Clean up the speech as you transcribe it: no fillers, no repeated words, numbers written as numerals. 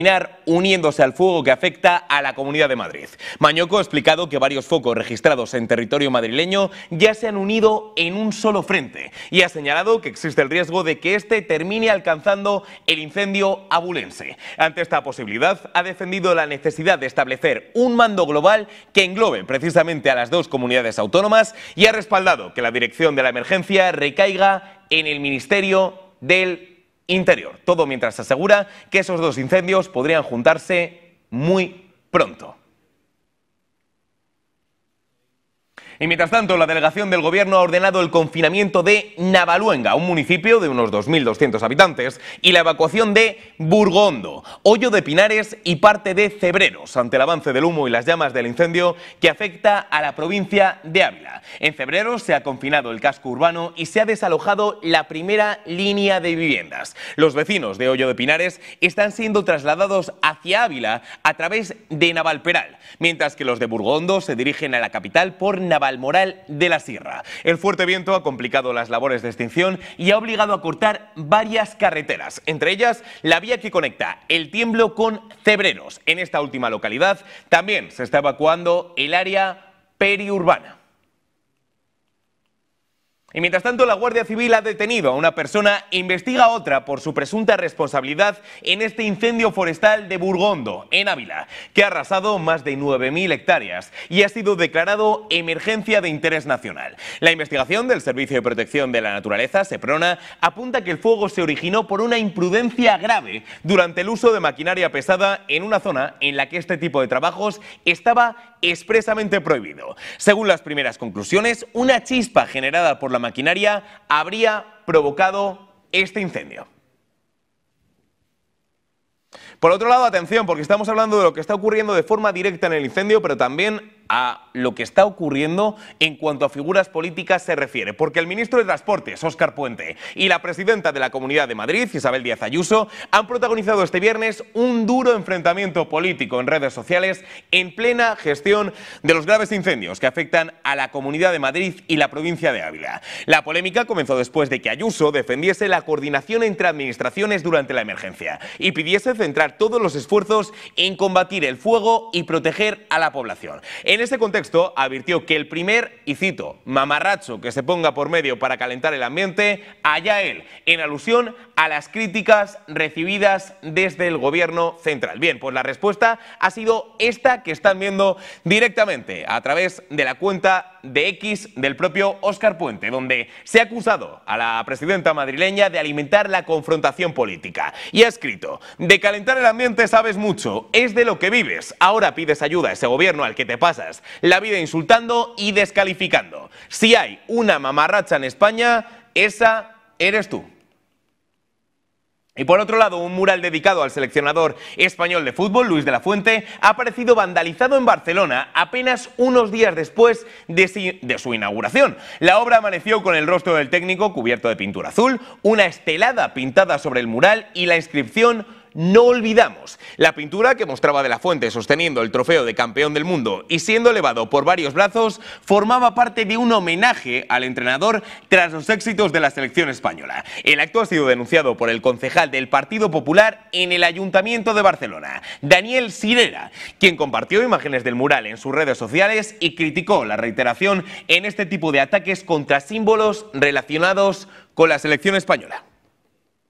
uniéndose al fuego que afecta a la Comunidad de Madrid. Mañoco ha explicado que varios focos registrados en territorio madrileño ya se han unido en un solo frente y ha señalado que existe el riesgo de que este termine alcanzando el incendio abulense. Ante esta posibilidad, ha defendido la necesidad de establecer un mando global que englobe precisamente a las dos comunidades autónomas y ha respaldado que la dirección de la emergencia recaiga en el Ministerio del Interior. Todo mientras asegura que esos dos incendios podrían juntarse muy pronto. Y mientras tanto, la delegación del Gobierno ha ordenado el confinamiento de Navaluenga, un municipio de unos 2.200 habitantes, y la evacuación de Burgondo, Hoyo de Pinares y parte de Cebreros, ante el avance del humo y las llamas del incendio que afecta a la provincia de Ávila. En Cebreros se ha confinado el casco urbano y se ha desalojado la primera línea de viviendas. Los vecinos de Hoyo de Pinares están siendo trasladados hacia Ávila a través de Navalperal, mientras que los de Burgondo se dirigen a la capital por Navalmoral de la Sierra. El fuerte viento ha complicado las labores de extinción y ha obligado a cortar varias carreteras, entre ellas la vía que conecta El Tiemblo con Cebreros. En esta última localidad también se está evacuando el área periurbana. Y mientras tanto, la Guardia Civil ha detenido a una persona e investiga a otra por su presunta responsabilidad en este incendio forestal de Burgondo, en Ávila, que ha arrasado más de 9.000 hectáreas y ha sido declarado emergencia de interés nacional. La investigación del Servicio de Protección de la Naturaleza, Seprona, apunta que el fuego se originó por una imprudencia grave durante el uso de maquinaria pesada en una zona en la que este tipo de trabajos estaba expresamente prohibido. Según las primeras conclusiones, una chispa generada por la maquinaria habría provocado este incendio. Por otro lado, atención, porque estamos hablando de lo que está ocurriendo de forma directa en el incendio, pero también a lo que está ocurriendo en cuanto a figuras políticas se refiere, porque el ministro de Transportes, Óscar Puente, y la presidenta de la Comunidad de Madrid, Isabel Díaz Ayuso, han protagonizado este viernes un duro enfrentamiento político en redes sociales en plena gestión de los graves incendios que afectan a la Comunidad de Madrid y la provincia de Ávila. La polémica comenzó después de que Ayuso defendiese la coordinación entre administraciones durante la emergencia y pidiese centrar todos los esfuerzos en combatir el fuego y proteger a la población. En ese contexto, advirtió que el primer, y cito, mamarracho que se ponga por medio para calentar el ambiente, allá él, en alusión a las críticas recibidas desde el Gobierno central. Bien, pues la respuesta ha sido esta que están viendo directamente a través de la cuenta de X del propio Óscar Puente, donde se ha acusado a la presidenta madrileña de alimentar la confrontación política. Y ha escrito: de calentar el ambiente sabes mucho, es de lo que vives. Ahora pides ayuda a ese gobierno al que te pasas la vida insultando y descalificando. Si hay una mamarracha en España, esa eres tú. Y por otro lado, un mural dedicado al seleccionador español de fútbol, Luis de la Fuente, ha aparecido vandalizado en Barcelona apenas unos días después de su inauguración. La obra amaneció con el rostro del técnico cubierto de pintura azul, una estelada pintada sobre el mural y la inscripción "No olvidamos". La pintura, que mostraba de la Fuente sosteniendo el trofeo de campeón del mundo y siendo elevado por varios brazos, formaba parte de un homenaje al entrenador tras los éxitos de la selección española. El acto ha sido denunciado por el concejal del Partido Popular en el Ayuntamiento de Barcelona, Daniel Sirera, quien compartió imágenes del mural en sus redes sociales y criticó la reiteración en este tipo de ataques contra símbolos relacionados con la selección española.